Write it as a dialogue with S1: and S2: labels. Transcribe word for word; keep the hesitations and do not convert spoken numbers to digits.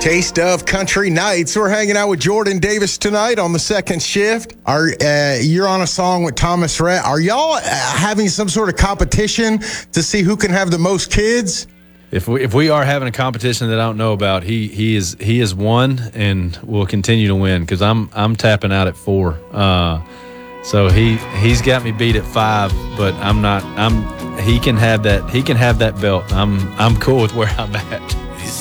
S1: Taste of Country Nights. We're hanging out with Jordan Davis tonight on the second shift. Are uh, you're on a song with Thomas Rhett. Are y'all uh, having some sort of competition to see who can have the most kids?
S2: If we if we are having a competition that I don't know about, he he is he is one and will continue to win because I'm I'm tapping out at four. Uh, so he he's got me beat at five, but I'm not. I'm he can have that he can have that belt. I'm I'm cool with where I'm at.